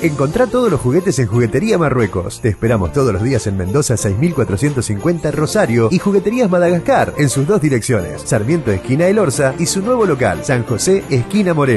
Encontrá todos los juguetes en Juguetería Marruecos. Te esperamos todos los días en Mendoza 6450 Rosario y Jugueterías Madagascar en sus dos direcciones, Sarmiento esquina El Orza y su nuevo local, San José esquina Moreno.